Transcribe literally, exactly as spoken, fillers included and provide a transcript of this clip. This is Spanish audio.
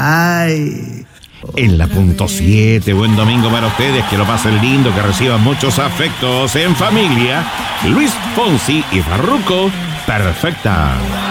Ay. En la punto siete, buen domingo para ustedes, que lo pasen lindo, que reciban muchos afectos en familia. Luis Fonsi y Farruko, Perfecta.